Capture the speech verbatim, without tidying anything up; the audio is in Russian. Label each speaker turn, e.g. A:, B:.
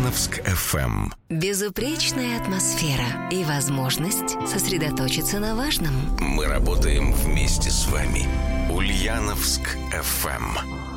A: Ульяновск эф эм.
B: Безупречная атмосфера и возможность сосредоточиться на важном.
A: Мы работаем вместе с вами. Ульяновск эф эм.